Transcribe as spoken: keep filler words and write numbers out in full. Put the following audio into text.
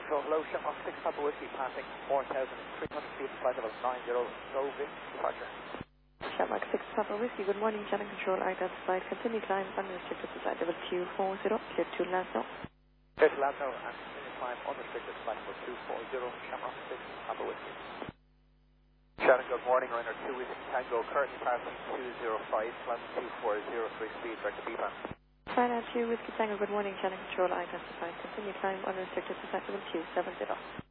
Control, hello, Shamrock six Papa Whiskey, passing four thousand three hundred feet, flight level nine zero, no wind, departure. Shamrock six Papa Whiskey, good morning, channel control, identified, continue climb, unrestricted to flight level two four zero, clear to land now. Clear to land now, and continue climb, unrestricted, flight level two four zero, Shamrock six Papa Whiskey. Shannon, good morning, Rainer two Whiskey Tango, currently passing two zero five, climb two four zero, three speed, back to B-Band. China two Whiskey Tango, good morning, channel control, identified, continue climb, unrestricted to flight level two seven zero.